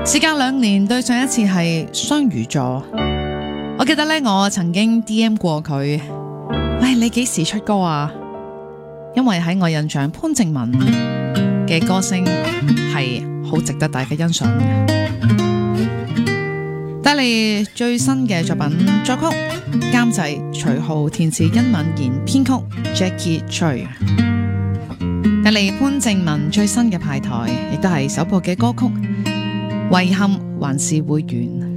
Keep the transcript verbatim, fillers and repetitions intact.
時隔兩年，對上一次係雙魚座。我記得咧，我曾經 D M 過佢，喂，你幾時出歌啊？因為喺我印象，潘靜文嘅歌聲係好值得大家欣賞嘅。帶嚟最新嘅作品，作曲、監製徐浩，填詞殷敏賢，編曲 Jackie Chui。帶嚟潘靜文最新嘅派台，亦都係首部嘅歌曲。遺憾還是會完。